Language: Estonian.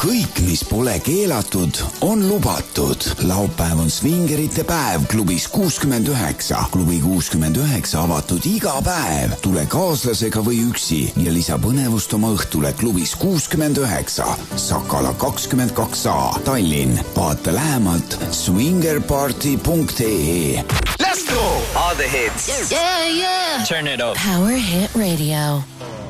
kõik, mis pole keelatud, on lubatud. Laupäev on svingerite päev klubis 69. Klubi 69 avatud iga päev. Tule kaaslasega või üksi ja lisa põnevust oma õhtule klubis 69. Sakala 22A, Tallinn. Vaata lähemalt swingerparty.ee. Let's go! All the hits. Yeah, yeah. Turn it up. Power Hit Radio.